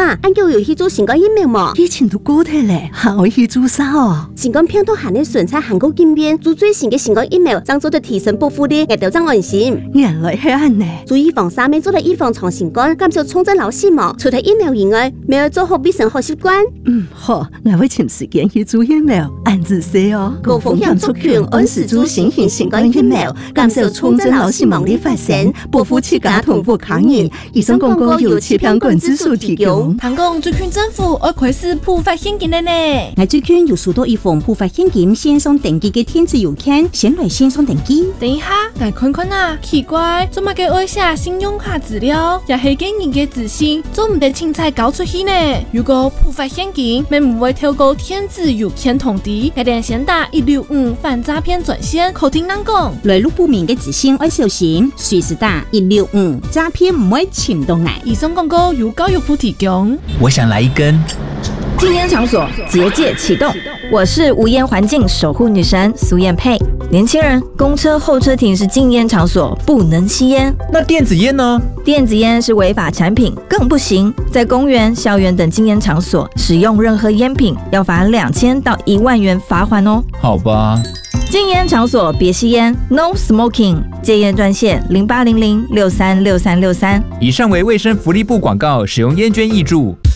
妈，俺又有去做新冠疫苗么？ 以前都过体嘞，还会去做啥哦？ 新冠病毒含的纯菜韩国经验，做最新的新冠疫苗，将做的提升保护力，也调整安心。 原来是安呢。 注意防沙面做的预防长新冠，减少重症老死亡。除了疫苗以外，没有做好卫生好习惯。 好，我会请时间去做疫苗，按自说哦。 高风险族群按时做新型新冠疫苗，减少重症老死亡的发生，保护自家同步抗疫。以上广告由疾病管制署提供。 香港最近政府要开始普发现金了呢。 我最近有收到一封普发现金线上登记的电子邮件，先来线上登记。 等一下，来看看啊，奇怪，做乜嘅爱写信用卡资料，也係嘅人嘅自信，做唔得清彩交出去呢？如果普发现金，咪唔會透過電子郵件通知，一定先打165反詐騙專線，口聽人講。 來路不明嘅資訊要小心，隨時打165，詐騙唔會潛到危。 以上廣告由教育部提供。 我想來一根。 禁烟场所结界启动，我是无烟环境守护女神苏燕佩。年轻人，公车候车亭是禁烟场所，不能吸烟。 那电子烟呢？ 电子烟是违法产品，更不行。在公园、校园等禁烟场所使用任何烟品，要罚2000到1万元罚款哦。 好吧。 禁烟场所别吸烟 ，No Smoking。戒烟专线0800636363。 以上为卫生福利部广告，使用烟捐挹注。